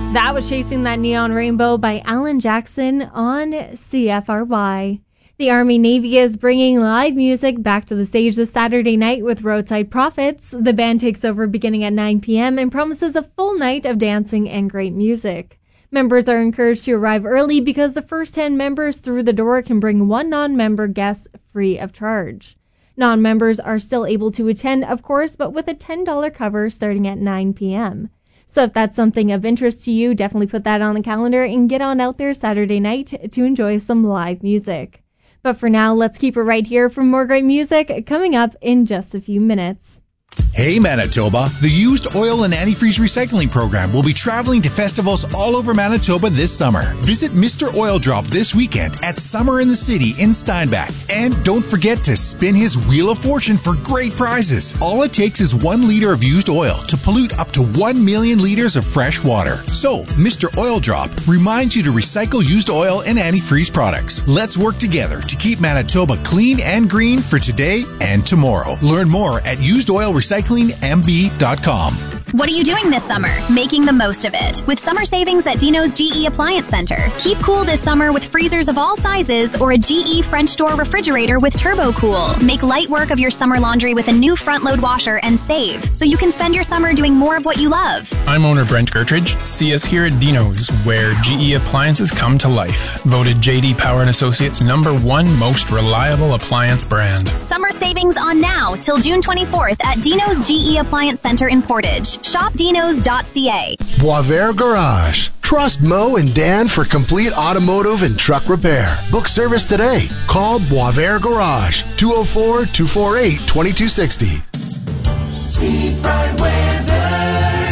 That was Chasing That Neon Rainbow by Alan Jackson on CFRY. The Army-Navy is bringing live music back to the stage this Saturday night with Roadside Prophets. The band takes over beginning at 9 p.m. and promises a full night of dancing and great music. Members are encouraged to arrive early because the first 10 members through the door can bring one non-member guest free of charge. Non-members are still able to attend, of course, but with a $10 cover starting at 9 p.m. So if that's something of interest to you, definitely put that on the calendar and get on out there Saturday night to enjoy some live music. But for now, let's keep it right here for more great music coming up in just a few minutes. Hey Manitoba, the Used Oil and Antifreeze Recycling Program will be traveling to festivals all over Manitoba this summer. Visit Mr. Oil Drop this weekend at Summer in the City in Steinbach. And don't forget to spin his Wheel of Fortune for great prizes. All it takes is 1 liter of used oil to pollute up to 1 million liters of fresh water. So, Mr. Oil Drop reminds you to recycle used oil and antifreeze products. Let's work together to keep Manitoba clean and green for today and tomorrow. Learn more at usedoilrecyclingmb.com. What are you doing this summer? Making the most of it with summer savings at Dino's GE Appliance Center. Keep cool this summer with freezers of all sizes or a GE French door refrigerator with Turbo Cool. Make light work of your summer laundry with a new front load washer and save so you can spend your summer doing more of what you love. I'm owner Brent Gertridge. See us here at Dino's, where GE appliances come to life. Voted JD Power & Associates #1 most reliable appliance brand. Summer savings on now till June 24th at Dino's GE Appliance Center in Portage. Shop dinos.ca. Boisvert Garage. Trust Mo and Dan for complete automotive and truck repair. Book service today. Call Boisvert Garage, 204-248-2260. Seafront weather.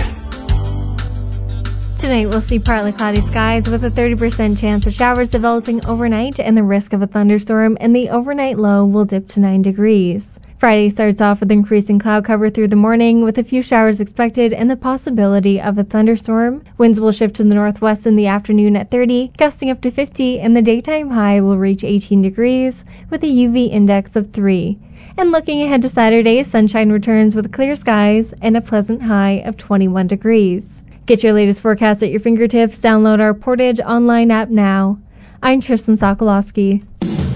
Tonight we'll see partly cloudy skies with a 30% chance of showers developing overnight and the risk of a thunderstorm, and the overnight low will dip to 9 degrees. Friday starts off with increasing cloud cover through the morning with a few showers expected and the possibility of a thunderstorm. Winds will shift to the northwest in the afternoon at 30, gusting up to 50, and the daytime high will reach 18 degrees with a UV index of 3. And looking ahead to Saturday, sunshine returns with clear skies and a pleasant high of 21 degrees. Get your latest forecast at your fingertips. Download our Portage online app now. I'm Tristan Sokolowski.